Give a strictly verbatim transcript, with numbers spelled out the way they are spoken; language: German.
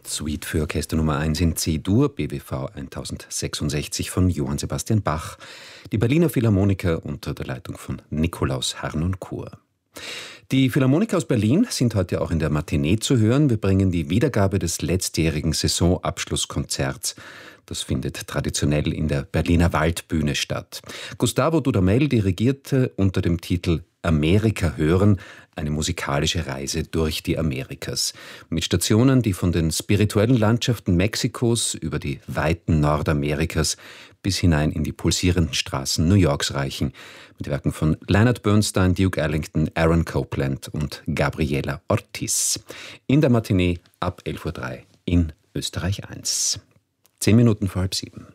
Suite für Orchester Nummer eins in C-Dur, B W V tausendsechsundsechzig von Johann Sebastian Bach. Die Berliner Philharmoniker unter der Leitung von Nikolaus Harnoncourt. Die Philharmoniker aus Berlin sind heute auch in der Matinee zu hören. Wir bringen die Wiedergabe des letztjährigen Saisonabschlusskonzerts. Das findet traditionell in der Berliner Waldbühne statt. Gustavo Dudamel dirigierte unter dem Titel Amerika hören eine musikalische Reise durch die Amerikas. Mit Stationen, die von den spirituellen Landschaften Mexikos über die Weiten Nordamerikas bis hinein in die pulsierenden Straßen New Yorks reichen. Mit Werken von Leonard Bernstein, Duke Ellington, Aaron Copland und Gabriela Ortiz. In der Matinee ab elf Uhr drei in Österreich eins. Zehn Minuten vor halb sieben.